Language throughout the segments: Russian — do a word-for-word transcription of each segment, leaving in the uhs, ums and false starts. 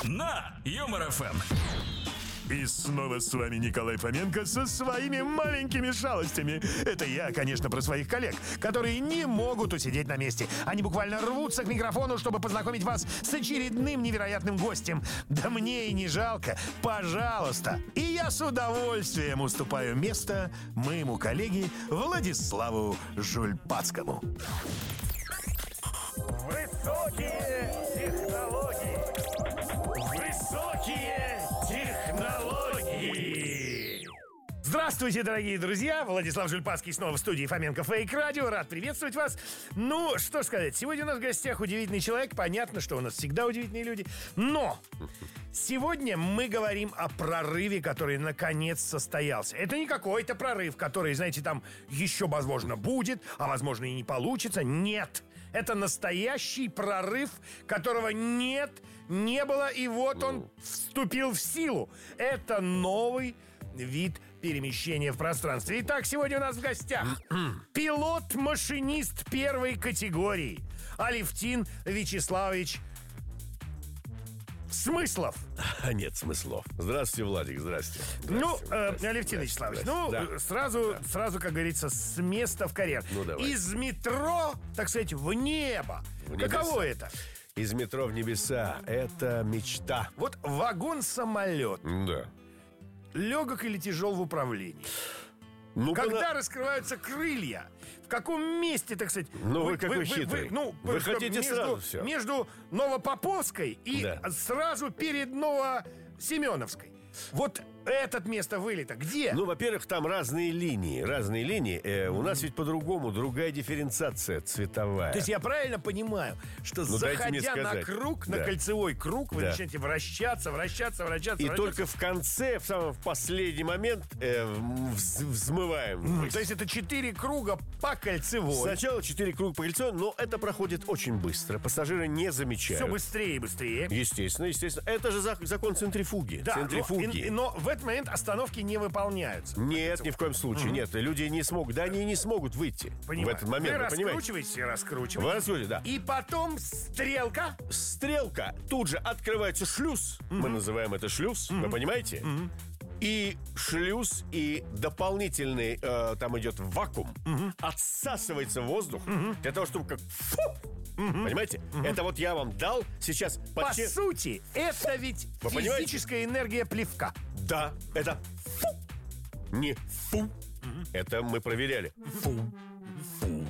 на Юмор ФМ. И снова с вами Николай Фоменко со своими маленькими шалостями. Это я, конечно, про своих коллег, которые не могут усидеть на месте. Они буквально рвутся к микрофону, чтобы познакомить вас с очередным невероятным гостем. Да мне и не жалко, пожалуйста. И я с удовольствием уступаю место моему коллеге Владиславу Жульпацкому. Высокие технологии. Высокие технологии. Здравствуйте, дорогие друзья! Владислав Жульпацкий снова в студии Фоменко Фейк Радио. Рад приветствовать вас. Ну, что сказать, сегодня у нас в гостях удивительный человек. Понятно, что у нас всегда удивительные люди. Но сегодня мы говорим о прорыве, который наконец состоялся. Это не какой-то прорыв, который, знаете, там еще, возможно, будет, а возможно и не получится. Нет! Это настоящий прорыв, которого нет, не было, и вот он вступил в силу. Это новый вид перемещения в пространстве. Итак, сегодня у нас в гостях пилот-машинист первой категории Алевтин Вячеславович Смыслов. Нет смыслов. Здравствуйте, Владик, здравствуйте. Ну, здравствуйте, э, здравствуйте, Алевтин Вячеславович, здравствуйте. ну, Да. сразу, Да. сразу, как говорится, с места в карьер. Ну, давай. Из метро, так сказать, в небо. В Каково небеса. это? Из метро в небеса. Это мечта. Вот вагон-самолет. Да. Легок или тяжел в управлении? Ну, Когда раскрываются крылья? В каком месте, так сказать? Ну, вы какой хитрый. ну, Вы что, хотите между, сразу всё. Между Новопоповской и Да. сразу перед Новосеменовской. Вот это место вылета где? Ну, во-первых, там разные линии. Разные линии. Э, у нас ведь по-другому. Другая дифференциация цветовая. То есть я правильно понимаю, что Ну, дайте мне заходя на сказать. круг, на Да. кольцевой круг, вы Да. начинаете вращаться, вращаться, вращаться, И вращаться. только в конце, в самом последний момент э, вз- взмываем. М, То есть это четыре круга по кольцевой. Сначала четыре круга по кольцу, но это проходит очень быстро. Пассажиры не замечают. Все быстрее и быстрее. Естественно, естественно. Это же зак- закон центрифуги. Да, центрифуги. но, и- но в этот момент остановки не выполняются. Нет, ни в коем случае. Нет, люди не смогут. Да, они не смогут выйти Понимаю. в этот момент. Вы Вы понимаете? раскручиваете, раскручиваете. Вы раскручиваете, да. И потом стрелка. Стрелка. Тут же открывается шлюз. Мы называем это шлюз. Вы понимаете? И шлюз, и дополнительный э, там идет вакуум. Отсасывается воздух для того, чтобы как... Фу! Понимаете? Это вот я вам дал сейчас... По почти- сути, это ведь Вы понимаете? физическая энергия плевка. Да, это фу. Не фу. Это мы проверяли. Фу. Фу.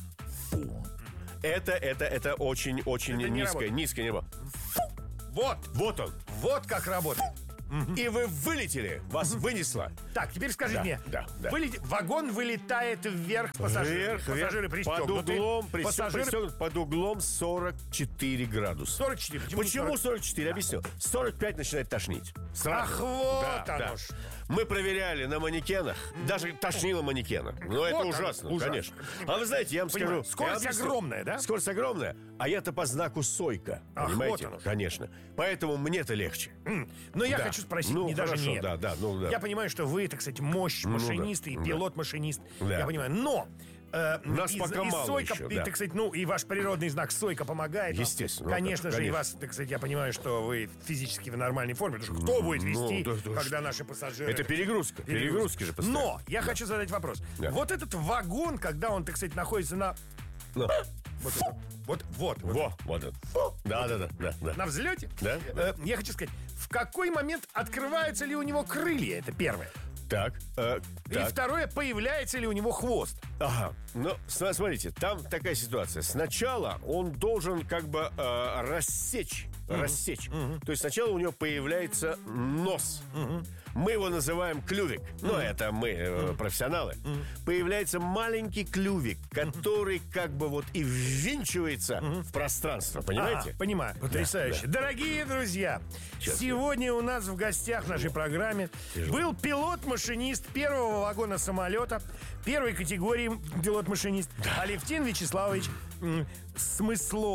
Фу. Это, это, это очень-очень Это не низкое, работает. низкое небо. Вот, Вот он. вот как работает. И вы вылетели. Вас вынесло. Так, теперь скажите Да, мне, да, да. вылет- вагон вылетает вверх, пассажиры, Вверх, пассажиры вверх, пристегнуты. под углом, пристег- пассажиры пристегнут под углом сорок четыре градуса. сорок четыре. Почему, Почему сорок? сорок четыре? Объясню. сорок пять начинает тошнить. Сразу. Ах, вот Да, оно да. что. Мы проверяли на манекенах. Даже тошнило манекена. Но Вот это оно, ужасно, ужасно. конечно. А вы знаете, я вам Понимаю. скажу... Скорость я объясню. огромная, да? Скорость огромная. А я-то по знаку Сойка. Ах, Понимаете? вот оно что. Конечно. Поэтому мне-то легче. Но я Да. хочу спросить, Ну, не даже хорошо, не это. да, да, ну, да. Я понимаю, что вы, так сказать, мощь Ну, машинист да, и да. пилот-машинист. Да. Я понимаю, но... э, Нас из- пока из мало Сойка, еще, и, да. так сказать, ну, и ваш природный знак Сойка помогает вам. Естественно, Конечно ну, же, и конечно. вас, так сказать, я понимаю, что вы физически в нормальной форме. Потому что кто будет Ну, вести, да, да, когда что? наши пассажиры... Это перегрузка. Перегрузки же постоянно. Но я хочу задать вопрос. Да. Вот этот вагон, когда он, так сказать, находится на... Ну, Вот, это, вот, вот, вот, Во, вот он. Да, да, да, да, да. на взлете. Да, Э, я хочу сказать, в какой момент открываются ли у него крылья? Это первое. Так, э, И так. второе, появляется ли у него хвост? Ага. Ну, см- смотрите, там такая ситуация. Сначала он должен как бы э, рассечь. Рассечь. То есть сначала у него появляется нос. Мы его называем клювик. Ну, это мы, э, профессионалы. Появляется маленький клювик, который как бы вот и ввинчивается в пространство. Понимаете? Ага, понимаю. Потрясающе. Дорогие друзья, Сейчас сегодня у нас в гостях в нашей программе был пилот-машинист первого вагона самолета первой категории пилот-машинист Алевтин Вячеславович м, Смыслов.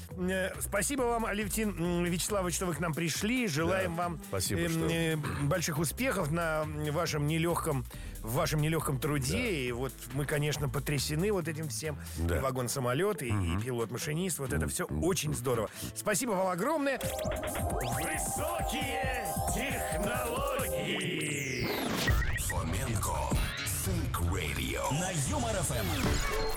Э, Спасибо вам, Алевтин м, Вячеславович, что вы к нам пришли. Желаем Да, вам спасибо, э, что- э, больших успехов на вашем нелегком, в вашем нелегком труде. И вот мы, конечно, потрясены вот этим всем. Да. И вагон-самолет, и, и пилот-машинист. Вот это все очень здорово. Спасибо вам огромное. Высокие технологии. Фоменко Fake Radio на Юмор ФМ.